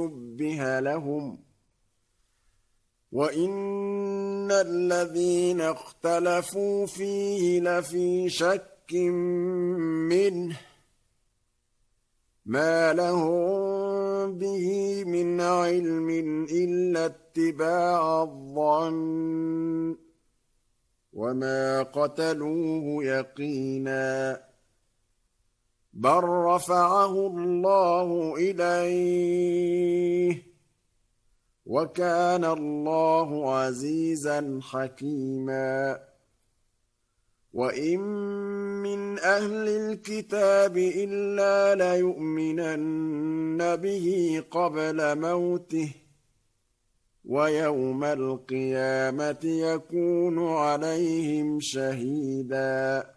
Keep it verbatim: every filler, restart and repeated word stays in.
شُبِّهَ لَهُمْ وَإِنَّ الَّذِينَ اخْتَلَفُوا فِيهِ لَفِي شَكٍّ مِّنْهُ مَا لَهُم بِهِ مِنْ عِلْمٍ إِلَّا اتِّبَاعَ الظَّنِّ وَمَا قَتَلُوهُ يَقِينًا بَل رَّفَعَهُ اللَّهُ إِلَيْهِ وَكَانَ اللَّهُ عَزِيزًا حَكِيمًا وَإِن مِّنْ أَهْلِ الْكِتَابِ إِلَّا لَيُؤْمِنَنَّ بِهِ قَبْلَ مَوْتِهِ وَيَوْمَ الْقِيَامَةِ يَكُونُ عَلَيْهِمْ شَهِيدًا